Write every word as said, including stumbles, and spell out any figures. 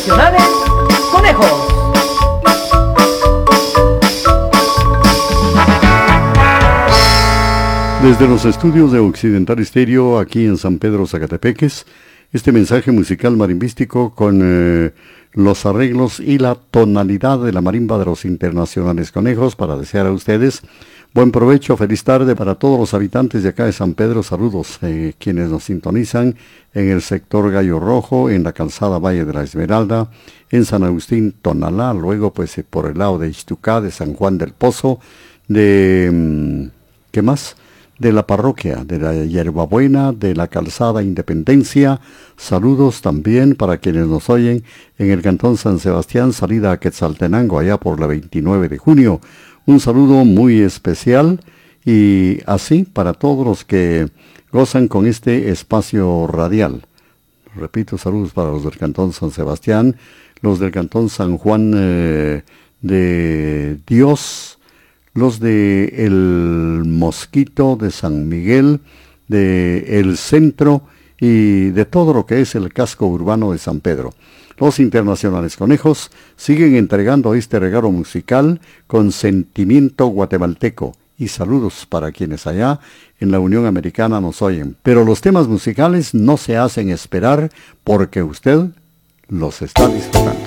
Internacionales Conejos. Desde los estudios de Occidental Estéreo, aquí en San Pedro Zacatepeques, este mensaje musical marimbístico con eh, los arreglos y la tonalidad de la marimba de los Internacionales Conejos para desear a ustedes buen provecho, feliz tarde para todos los habitantes de acá de San Pedro. Saludos eh, quienes nos sintonizan en el sector Gallo Rojo, en la calzada Valle de la Esmeralda, en San Agustín, Tonalá, luego pues eh, por el lado de Ixtucá, de San Juan del Pozo, de... ¿qué más?, de la parroquia de la Hierbabuena, de la calzada Independencia. Saludos también para quienes nos oyen en el cantón San Sebastián, salida a Quetzaltenango, allá por la veintinueve de junio. Un saludo muy especial y así para todos los que gozan con este espacio radial. Repito, saludos para los del cantón San Sebastián, los del cantón San Juan eh, de Dios, los de El Mosquito, de San Miguel, de El Centro y de todo lo que es el casco urbano de San Pedro. Los Internacionales Conejos siguen entregando este regalo musical con sentimiento guatemalteco y saludos para quienes allá en la Unión Americana nos oyen. Pero los temas musicales no se hacen esperar porque usted los está disfrutando.